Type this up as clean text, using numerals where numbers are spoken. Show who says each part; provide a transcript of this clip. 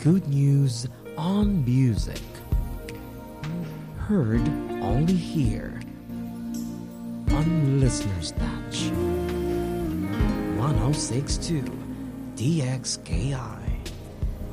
Speaker 1: good news on music. Heard only here on Listener's Touch. 1062 DXKI.